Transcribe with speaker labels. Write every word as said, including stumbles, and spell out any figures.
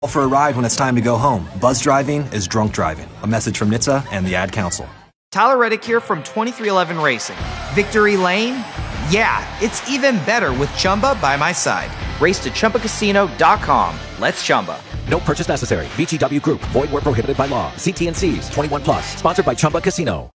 Speaker 1: For a ride when it's time to go home. Buzz driving is drunk driving. A message from N H T S A and the Ad Council.
Speaker 2: Tyler Reddick here from twenty-three eleven Racing. Victory Lane? Yeah, it's even better with Chumba by my side. Race to Chumba Casino dot com. Let's Chumba.
Speaker 3: No purchase necessary. V G W Group. Void where prohibited by law. See T and C's. twenty-one plus. Sponsored by Chumba Casino.